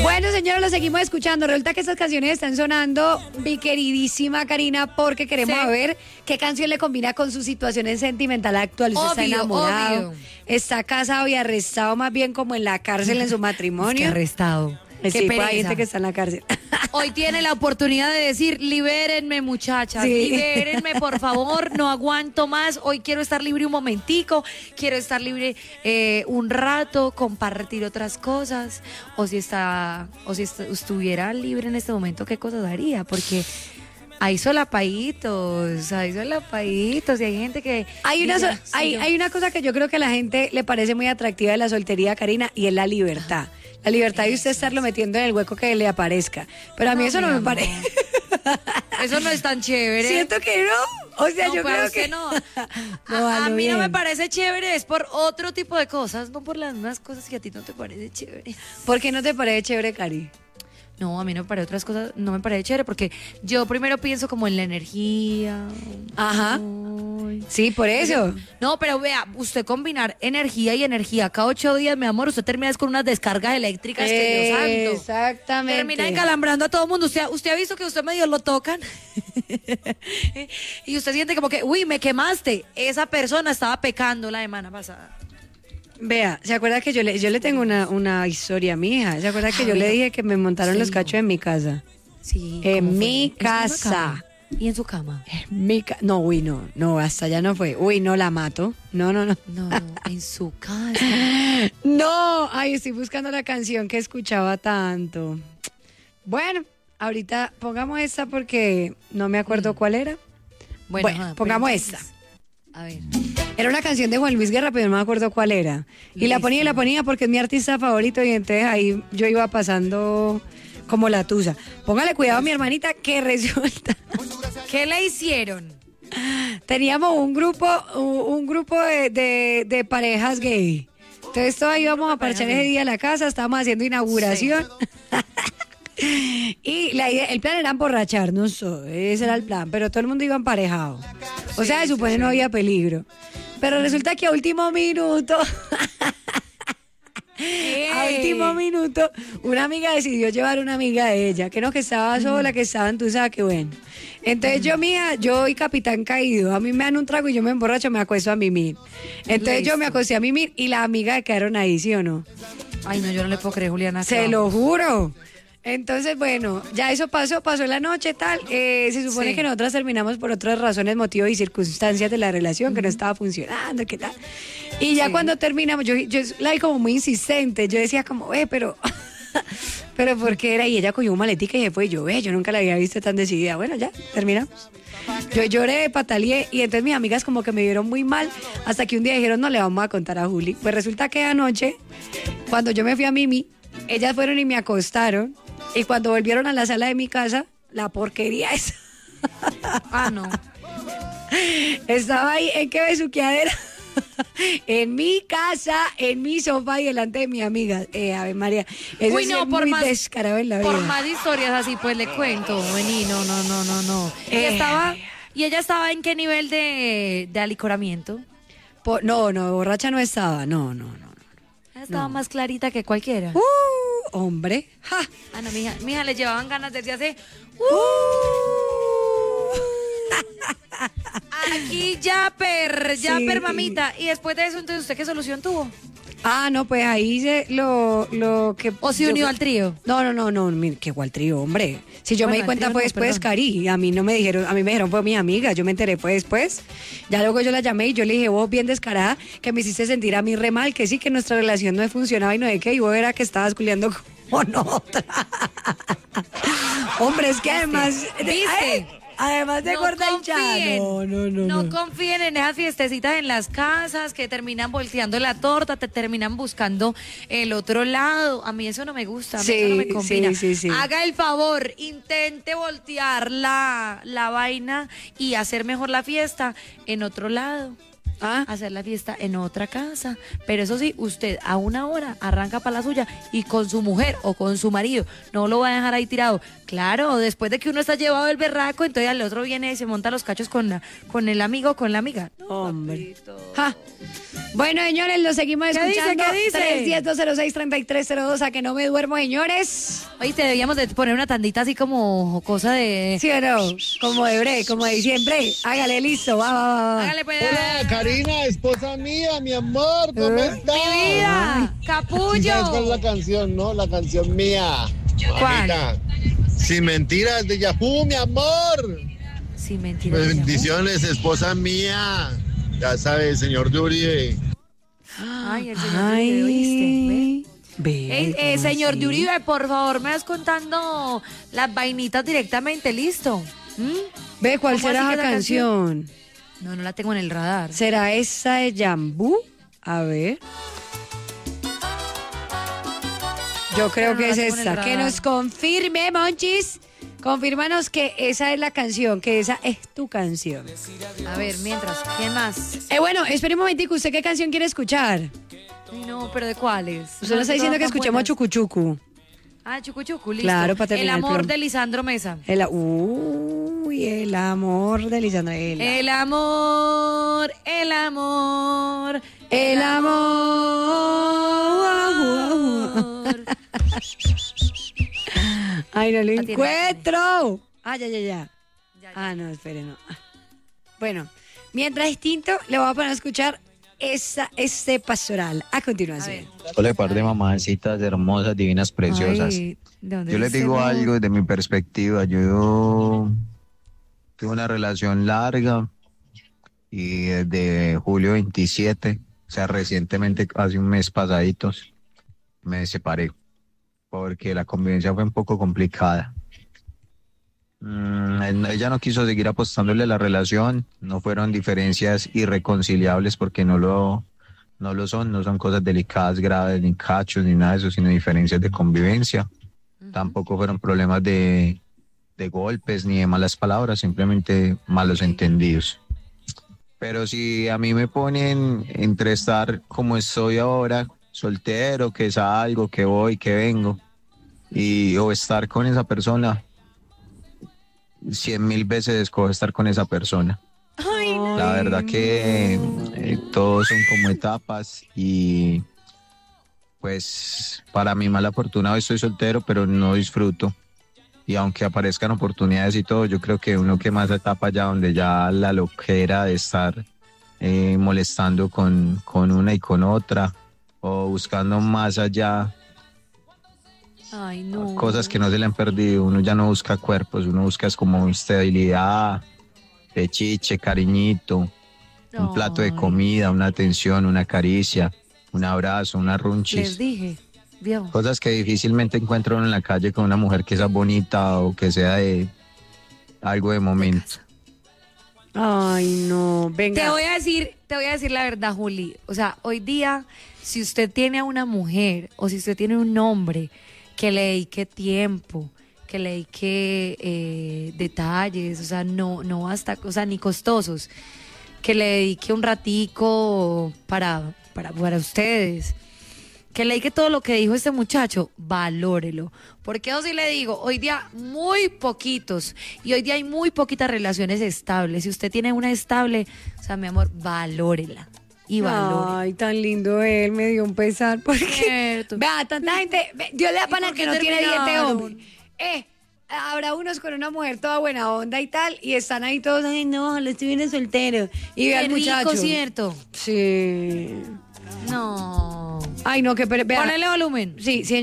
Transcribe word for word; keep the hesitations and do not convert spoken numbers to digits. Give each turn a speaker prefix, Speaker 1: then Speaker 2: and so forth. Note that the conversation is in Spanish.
Speaker 1: Bueno, señores, lo seguimos escuchando. Resulta que estas canciones están sonando, mi queridísima Karina, porque queremos
Speaker 2: Sí.
Speaker 1: saber qué canción le combina con su situación sentimental actual. Usted está
Speaker 2: Obvio,
Speaker 1: enamorado,
Speaker 2: obvio.
Speaker 1: está casado y arrestado, más bien como en la cárcel en su matrimonio.
Speaker 2: arrestado.
Speaker 1: Sí,
Speaker 2: Qué
Speaker 1: pues hay
Speaker 2: pereza.
Speaker 1: gente que está en la cárcel.
Speaker 2: Hoy tiene la oportunidad de decir, libérenme muchachas,
Speaker 1: Sí.
Speaker 2: libérenme por favor, no aguanto más, hoy quiero estar libre un momentico, quiero estar libre eh, un rato, compartir otras cosas, o si está, o si est- estuviera libre en este momento, ¿qué cosas haría? Porque hay solapaditos, hay solapaditos y hay gente que...
Speaker 1: Hay una,
Speaker 2: diga,
Speaker 1: so-
Speaker 2: sí,
Speaker 1: hay,
Speaker 2: yo-
Speaker 1: hay una cosa que yo creo que a la gente le parece muy atractiva de la soltería, Karina, y es la libertad. La libertad de usted estarlo metiendo en el hueco que le aparezca. Pero a mí
Speaker 2: No,
Speaker 1: eso no
Speaker 2: mi
Speaker 1: me
Speaker 2: amor.
Speaker 1: parece.
Speaker 2: Eso no es tan chévere.
Speaker 1: Siento que no. O sea,
Speaker 2: No,
Speaker 1: yo
Speaker 2: para
Speaker 1: creo
Speaker 2: usted
Speaker 1: que
Speaker 2: no. A,
Speaker 1: No,
Speaker 2: a
Speaker 1: a lo
Speaker 2: mí no me
Speaker 1: bien.
Speaker 2: parece chévere, es por otro tipo de cosas, no por las mismas cosas que a ti no te parece chévere.
Speaker 1: ¿Por qué no te parece chévere, Cari?
Speaker 2: No, a mí no me parece otras cosas, no me parece chévere porque yo primero pienso como en la energía.
Speaker 1: Ajá.
Speaker 2: Ay.
Speaker 1: Sí, por eso.
Speaker 2: No, pero vea, usted combinar energía y energía cada ocho días, mi amor, usted termina con unas descargas eléctricas que Dios santo.
Speaker 1: Exactamente.
Speaker 2: Termina encalambrando a todo el mundo. Usted, usted ha visto que usted medio lo tocan y usted siente como que, uy, me quemaste. Esa persona estaba pecando la semana pasada.
Speaker 1: Vea, ¿se acuerda que yo le, yo le tengo una, una historia a mi hija? ¿Se acuerda que
Speaker 2: A
Speaker 1: yo le
Speaker 2: ver.
Speaker 1: dije que me montaron
Speaker 2: Sí,
Speaker 1: los
Speaker 2: no.
Speaker 1: cachos en mi casa?
Speaker 2: Sí.
Speaker 1: En
Speaker 2: ¿cómo fue?
Speaker 1: mi
Speaker 2: ¿En su misma
Speaker 1: casa.
Speaker 2: cama? ¿Y en su cama?
Speaker 1: Mi ca- no, uy, no, no, hasta allá no fue. Uy, no la mato. No, no, no.
Speaker 2: No, en su casa.
Speaker 1: No, ay, estoy buscando la canción que escuchaba tanto. Bueno, ahorita pongamos esta porque no me acuerdo cuál era. Bueno,
Speaker 2: ajá,
Speaker 1: pongamos
Speaker 2: pero
Speaker 1: esta.
Speaker 2: entonces, A ver.
Speaker 1: Era una canción de Juan Luis Guerra, pero no me acuerdo cuál era. Y la ponía y la ponía porque es mi artista favorito y entonces ahí yo iba pasando como la tusa. Póngale cuidado a mi hermanita que resulta.
Speaker 2: ¿Qué le hicieron?
Speaker 1: Teníamos un grupo, un, un grupo de, de- de parejas gay. Entonces todos íbamos a parchar ese día a la casa, estábamos haciendo inauguración. Y la idea, el plan era emborracharnos, so, ese era el plan, pero todo el mundo iba emparejado. O sea, se supone no había peligro. Pero resulta que a último minuto, a último minuto, una amiga decidió llevar una amiga de ella, que no, que estaba sola, que estaban, tú sabes, que bueno. Entonces yo, mía, yo y capitán caído, a mí me dan un trago y yo me emborracho, me acuesto a mimir. Entonces yo me acosté a mimir y la amiga quedaron ahí, ¿sí o no?
Speaker 2: Ay, no, yo no le puedo creer, Juliana.
Speaker 1: Se lo juro. Entonces, bueno, ya eso pasó, pasó la noche, tal. Eh, se supone
Speaker 2: Sí.
Speaker 1: que nosotras terminamos por otras razones, motivos y circunstancias de la relación, que no estaba funcionando, ¿qué tal? Y ya
Speaker 2: Sí.
Speaker 1: cuando terminamos, yo, yo la vi como muy insistente. Yo decía como, eh, pero... pero ¿por qué era? Y ella cogió un maletica y se fue. Y yo, ve, yo nunca la había visto tan decidida. Bueno, ya, terminamos. Yo lloré, pataleé y entonces mis amigas como que me vieron muy mal hasta que un día dijeron, no le vamos a contar a Juli. Pues resulta que anoche, cuando yo me fui a Mimi, ellas fueron y me acostaron y cuando volvieron a la sala de mi casa, la porquería esa
Speaker 2: Ah, no.
Speaker 1: estaba ahí en qué besuqueadera. En mi casa, en mi sofá y delante de mi amiga. Eh, a ver, María, eso
Speaker 2: Uy,
Speaker 1: sí
Speaker 2: no,
Speaker 1: es
Speaker 2: por
Speaker 1: muy
Speaker 2: más-
Speaker 1: descarado en la vida.
Speaker 2: Por más historias así, pues le cuento. Vení, no, no, no, no, no. ¿Y,
Speaker 1: Eh.
Speaker 2: estaba, ¿Y ella estaba en qué nivel de, de alicoramiento?
Speaker 1: Po- no, no, borracha no estaba. No, no, no. no.
Speaker 2: Ella estaba más clarita que cualquiera.
Speaker 1: Uh, hombre. Ja.
Speaker 2: Ah, no, mija, mija, le llevaban ganas desde hace... Aquí ya per, ya
Speaker 1: Sí.
Speaker 2: per mamita. Y después de eso, entonces, ¿usted qué solución tuvo?
Speaker 1: Ah, no, pues ahí se, lo, lo que...
Speaker 2: ¿O se
Speaker 1: yo-
Speaker 2: unió al trío?
Speaker 1: No, no, no, no, mire, qué igual trío, hombre. Si yo
Speaker 2: Bueno,
Speaker 1: me di
Speaker 2: al
Speaker 1: cuenta
Speaker 2: trío
Speaker 1: fue
Speaker 2: no,
Speaker 1: después,
Speaker 2: perdón.
Speaker 1: Cari, a mí no me dijeron, a mí me dijeron fue mi amiga, yo me enteré fue después. Ya luego yo la llamé y yo le dije, vos bien descarada, que me hiciste sentir a mí re mal, que sí, que nuestra relación no funcionaba y no de qué, y vos era que estabas culiando con otra. Hombre, es que además...
Speaker 2: ¿Viste?
Speaker 1: ay, además de gorda hinchada. No, no, no,
Speaker 2: no
Speaker 1: no.
Speaker 2: confíen en esas fiestecitas en las casas que terminan volteando la torta, te terminan buscando el otro lado. A mí eso no me gusta, a mí
Speaker 1: Sí,
Speaker 2: eso no me combina.
Speaker 1: sí, sí, sí.
Speaker 2: Haga el favor, intente voltear la, la vaina y hacer mejor la fiesta en otro lado.
Speaker 1: ¿Ah?
Speaker 2: hacer la fiesta en otra casa. Pero eso sí, usted a una hora arranca para la suya y con su mujer o con su marido. No lo va a dejar ahí tirado. Claro, después de que uno está llevado el berraco, entonces el otro viene y se monta los cachos con, la, con el amigo o con la amiga.
Speaker 1: Hombre. Ja. Bueno, señores, lo seguimos
Speaker 2: ¿Qué dice?
Speaker 1: escuchando.
Speaker 2: ¿Qué dice?
Speaker 1: tres uno cero, dos cero seis, tres tres cero dos, a que no me duermo, señores.
Speaker 2: Oíste, debíamos de poner una tandita así como cosa de...
Speaker 1: ¿Sí o no? Como de bre, como de diciembre. Hágale, listo, va, va, va, va.
Speaker 2: Hágale pues.
Speaker 3: Hola, Karina, esposa mía, mi amor, ¿cómo
Speaker 1: ¿Eh?
Speaker 3: estás?
Speaker 2: ¡Mi vida!
Speaker 3: ¿Sí
Speaker 2: ¡Capullo!
Speaker 3: sabes cuál es la canción, no? La canción mía.
Speaker 2: ¿Cuál?
Speaker 3: Mamita. Sin mentiras de Yahoo, mi amor.
Speaker 2: Sí, mentira.
Speaker 3: Bendiciones, esposa mía. Ya sabes, señor de Uribe.
Speaker 2: Ay, el señor de Uribe, ¿oíste?
Speaker 1: Ve,
Speaker 2: Eh, eh,
Speaker 1: ¿cómo
Speaker 2: señor
Speaker 1: así?
Speaker 2: de Uribe, por favor, me vas contando las vainitas directamente, ¿listo? ¿Mm?
Speaker 1: Ve, ¿cuál
Speaker 2: ¿Cómo
Speaker 1: será
Speaker 2: así
Speaker 1: la
Speaker 2: que la
Speaker 1: canción?
Speaker 2: No, no la tengo en el radar.
Speaker 1: ¿Será esa de Jambú? A ver. Yo creo
Speaker 2: Pero no
Speaker 1: que
Speaker 2: la
Speaker 1: es
Speaker 2: tengo en el
Speaker 1: esta. Que
Speaker 2: radar.
Speaker 1: nos confirme, Monchis. Confírmanos que esa es la canción, que esa es tu canción.
Speaker 2: A ver, mientras, ¿quién más?
Speaker 1: Eh, bueno, espere un momentico. ¿Usted qué canción quiere escuchar?
Speaker 2: Ay, no, pero ¿de cuáles?
Speaker 1: Usted nos está diciendo que escuchemos a Chucuchucu.
Speaker 2: Ah, Chucu Chucu, listo.
Speaker 1: Claro, para
Speaker 2: El
Speaker 1: terminar el
Speaker 2: amor
Speaker 1: plan.
Speaker 2: de Lisandro Mesa.
Speaker 1: El, uy, el amor de Lisandro. El,
Speaker 2: El amor, el amor,
Speaker 1: el amor.
Speaker 2: amor.
Speaker 1: Ay, no lo
Speaker 2: La tiene.
Speaker 1: encuentro. Ah, ya, ya, ya.
Speaker 2: Ya, ya.
Speaker 1: Ah, no, espere, no. Bueno, mientras distinto, le voy a poner a escuchar esa, este pastoral a
Speaker 2: A
Speaker 1: continuación.
Speaker 2: ver.
Speaker 4: Hola, par de mamacitas hermosas, divinas, preciosas.
Speaker 2: Ay, ¿de dónde
Speaker 4: Yo les
Speaker 2: dice
Speaker 4: digo
Speaker 2: no?
Speaker 4: algo desde mi perspectiva. Yo tuve una relación larga y desde julio veintisiete, o sea, recientemente, hace un mes pasaditos, me separé porque la convivencia fue un poco complicada. Mm, él- ella no quiso seguir apostándole a la relación, no fueron diferencias irreconciliables porque no lo, no lo son, no son cosas delicadas, graves, ni cachos, ni nada de eso, sino diferencias de convivencia. Tampoco fueron problemas de, de golpes ni de malas palabras, simplemente malos entendidos. Pero si a mí me ponen entre estar como estoy ahora, soltero, que salgo, que voy, que vengo, y o estar con esa persona, cien mil veces escojo estar con esa persona. La verdad que eh, todos son como etapas y pues para mi mala fortuna hoy estoy soltero, pero no disfruto. Y aunque aparezcan oportunidades y todo, yo creo que uno quema esa etapa ya donde ya la loquera de estar eh, molestando con, con una y con otra o buscando más allá
Speaker 2: Ay, no.
Speaker 4: cosas que no se le han perdido. Uno ya no busca cuerpos, uno busca es como estabilidad, pechiche, cariñito, un plato de
Speaker 2: Ay.
Speaker 4: comida, una atención, una caricia, un abrazo, una
Speaker 2: Les
Speaker 4: runchis.
Speaker 2: dije, vio.
Speaker 4: Cosas que difícilmente encuentro uno en la calle con una mujer que sea bonita o que sea de algo de momento.
Speaker 1: Ay, no, venga.
Speaker 2: Te voy a decir, te voy a decir la verdad, Juli. O sea, hoy día, si usted tiene a una mujer o si usted tiene un hombre que le dedique tiempo, que le dedique eh, detalles, o sea, no, no hasta, o sea, ni costosos, que le dedique un ratico para, para, para ustedes, que le dedique todo lo que dijo este muchacho, valórelo. Porque yo sí le digo, hoy día muy poquitos y hoy día hay muy poquitas relaciones estables. Si usted tiene una estable, o sea, mi amor, valórela y valórela.
Speaker 1: Ay, tan lindo él, me dio un pesar. Porque,
Speaker 2: Cierto.
Speaker 1: vea, tanta gente, ve, Dios le da
Speaker 2: ¿Y
Speaker 1: pana
Speaker 2: por
Speaker 1: que
Speaker 2: qué
Speaker 1: no tiene diente
Speaker 2: terminaron?
Speaker 1: hombre. Eh, habrá unos con una mujer toda buena onda y tal, y están ahí todos, ay, no, lo estoy viendo soltero. Y ve
Speaker 2: Qué
Speaker 1: al muchacho.
Speaker 2: rico, ¿cierto?
Speaker 1: Sí.
Speaker 2: No.
Speaker 1: Ay, no, que, pero, vea.
Speaker 2: Ponele volumen.
Speaker 1: Sí, sí,